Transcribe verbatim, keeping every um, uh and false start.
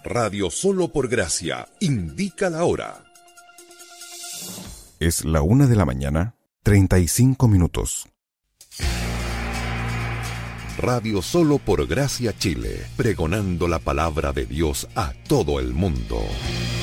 Radio Solo por Gracia indica la hora. Es la una de la mañana, treinta y cinco minutos. Radio Solo por Gracia Chile, pregonando la palabra de Dios a todo el mundo.